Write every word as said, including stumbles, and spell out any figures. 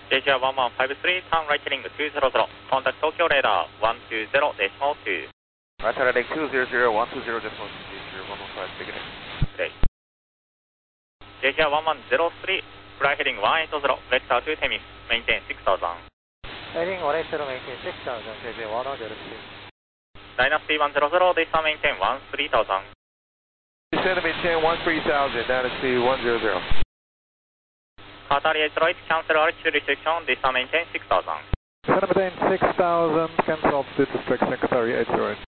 J J one one five three, turn right heading two zero zero, contact Tokyo radar one two zero decimal two. Right heading two zero zero, one two zero decimal two, J J one one five, beginning. Great. J J one one zero three, fly heading one eight zero, vector to Temis, maintain six thousand. Heading one eight zero, maintain six thousand, J J one one zero three. Dynasty one zero zero, descend maintain one three thousand. Descend maintain one three thousand, Dynasty one zero zero. Qatari eight zero eight, cancel altitude restriction, descend maintain six thousand. Descend maintain six thousand, cancel altitude restriction, Qatari eight zero eight.